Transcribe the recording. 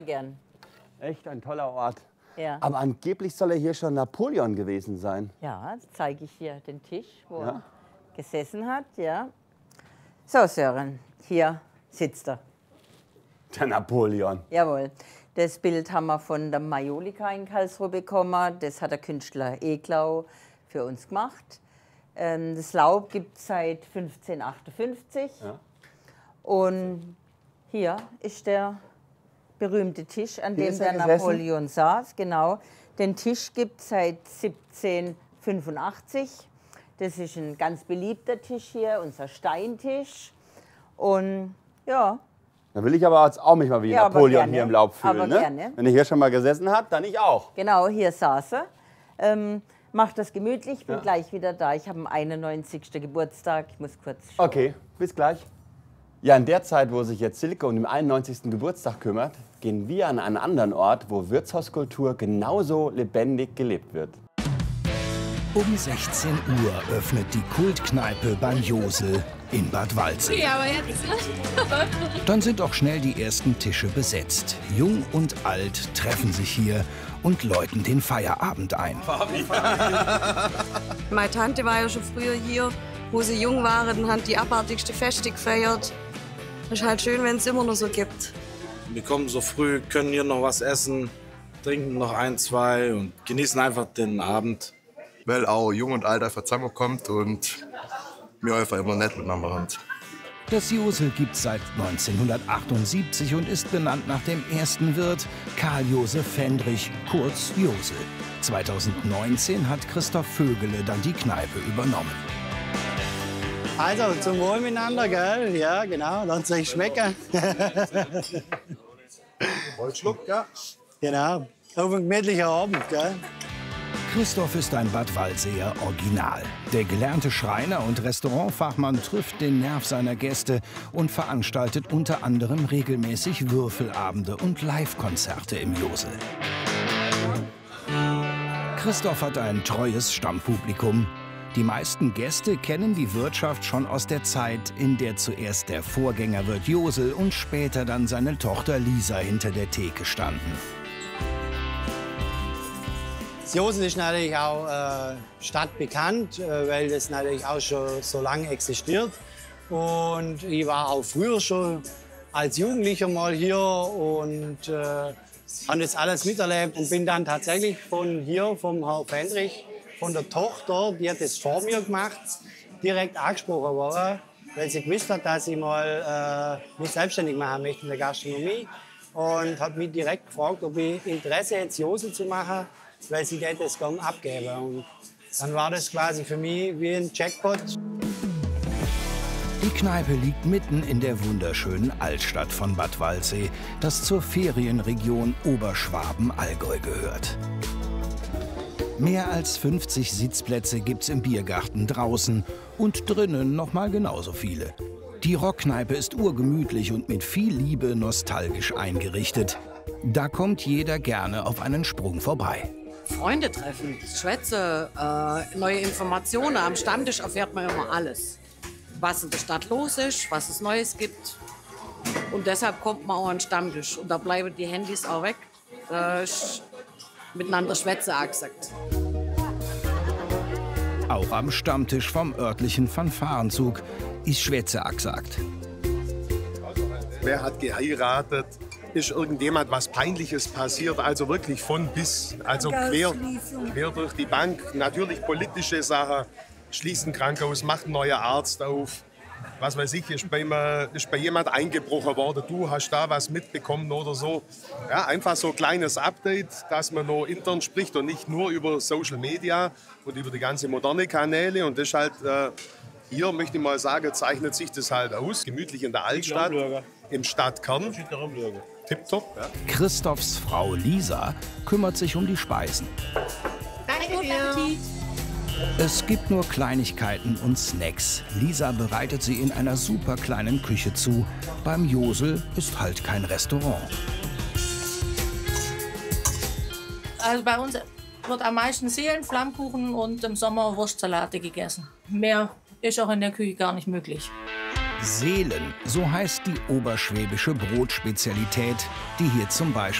Gern. Echt ein toller Ort. Ja. Aber angeblich soll er hier schon Napoleon gewesen sein. Ja, jetzt zeige ich hier den Tisch, wo er gesessen hat. Ja. So, Sören, hier sitzt er. Der Napoleon. Jawohl. Das Bild haben wir von der Majolika in Karlsruhe bekommen. Das hat der Künstler Eglau für uns gemacht. Das Laub gibt es seit 1558. Ja. Und hier ist der berühmte Tisch, an dem der Napoleon saß. Genau. Den Tisch gibt es seit 1785. Das ist ein ganz beliebter Tisch hier, unser Steintisch. Und ja. Da will ich aber jetzt auch mich mal wie Napoleon hier im Laub fühlen. Ne? Gerne. Wenn er hier schon mal gesessen hat, dann ich auch. Genau, hier saß er. Macht das gemütlich, bin gleich wieder da. Ich habe am 91. Geburtstag. Ich muss kurz schauen. Okay, bis gleich. Ja, in der Zeit, wo sich jetzt Silke um den 91. Geburtstag kümmert, gehen wir an einen anderen Ort, wo Wirtshauskultur genauso lebendig gelebt wird. Um 16 Uhr öffnet die Kultkneipe beim Josel in Bad Waldsee. Ja, aber jetzt. Dann sind auch schnell die ersten Tische besetzt. Jung und alt treffen sich hier und läuten den Feierabend ein. Meine Tante war ja schon früher hier, wo sie jung waren, und hat die abartigste Feste gefeiert. Es ist halt schön, wenn es immer noch so gibt. Wir kommen so früh, können hier noch was essen, trinken noch ein, zwei und genießen einfach den Abend. Weil auch Jung und Alt einfach zusammenkommt und wir einfach immer nett miteinander sind. Das Josel gibt es seit 1978 und ist benannt nach dem ersten Wirt, Karl Josef Fendrich, kurz Josel. 2019 hat Christoph Vögele dann die Kneipe übernommen. Also zum Wohl miteinander, gell? Ja, genau, lasst es euch schmecken. Schluck, ja. Genau, auf ein gemütlicher Abend, gell? Christoph ist ein Bad Waldseer Original. Der gelernte Schreiner und Restaurantfachmann trifft den Nerv seiner Gäste und veranstaltet unter anderem regelmäßig Würfelabende und Live-Konzerte im Josel. Christoph hat ein treues Stammpublikum. Die meisten Gäste kennen die Wirtschaft schon aus der Zeit, in der zuerst der Vorgängerwirt Josel und später dann seine Tochter Lisa hinter der Theke standen. Das Josel ist natürlich auch stadtbekannt, weil das natürlich auch schon so lange existiert. Und ich war auch früher schon als Jugendlicher mal hier und habe das alles miterlebt und bin dann tatsächlich von hier, vom Herrn Fendrich, von der Tochter, die hat das vor mir gemacht, direkt angesprochen worden, weil sie gewusst hat, dass ich mal mich selbstständig machen möchte in der Gastronomie. Und hat mich direkt gefragt, ob ich Interesse hätte, Josel zu machen, weil sie das gerne abgeben. Und dann war das quasi für mich wie ein Jackpot. Die Kneipe liegt mitten in der wunderschönen Altstadt von Bad Waldsee, das zur Ferienregion Oberschwaben-Allgäu gehört. Mehr als 50 Sitzplätze gibt's im Biergarten draußen und drinnen noch mal genauso viele. Die Rockkneipe ist urgemütlich und mit viel Liebe nostalgisch eingerichtet. Da kommt jeder gerne auf einen Sprung vorbei. Freunde treffen, Schwätze, neue Informationen. Am Stammtisch erfährt man immer alles. Was in der Stadt los ist, was es Neues gibt. Und deshalb kommt man auch an den Stammtisch. Und da bleiben die Handys auch weg. Miteinander Schwätze angesagt. Auch am Stammtisch vom örtlichen Fanfarenzug ist Schwätze angesagt. Wer hat geheiratet? Ist irgendjemand was Peinliches passiert? Also wirklich von bis, also quer durch die Bank. Natürlich politische Sachen. Schließt ein Krankenhaus, macht ein neuer Arzt auf. Was weiß ich, ist bei jemand eingebrochen worden. Du hast da was mitbekommen oder so. Ja, einfach so ein kleines Update, dass man noch intern spricht und nicht nur über Social Media und über die ganzen moderne Kanäle. Und das ist halt, hier möchte ich mal sagen, zeichnet sich das halt aus. Gemütlich in der Altstadt, im Stadtkern. Tipptopp. Ja. Christophs Frau Lisa kümmert sich um die Speisen. Danke dir. Es gibt nur Kleinigkeiten und Snacks. Lisa bereitet sie in einer super kleinen Küche zu. Beim Josel ist halt kein Restaurant. Also bei uns wird am meisten Seelen, Flammkuchen und im Sommer Wurstsalate gegessen. Mehr ist auch in der Küche gar nicht möglich. Seelen, so heißt die oberschwäbische Brotspezialität, die hier zum Beispiel